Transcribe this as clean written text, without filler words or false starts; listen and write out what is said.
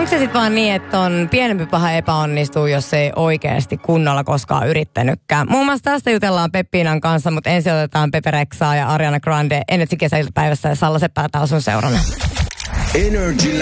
onko se sitten vaan niin, että on pienempi paha epäonnistuu, jos ei oikeasti kunnolla koskaan yrittänytkään? Muun muassa tästä jutellaan Peppiinan kanssa, mutta ensin otetaan Pepe Rexaa ja Ariana Grande Energy kesäiltapäivässä ja Salla Seppälä täällä sun seurana. Energy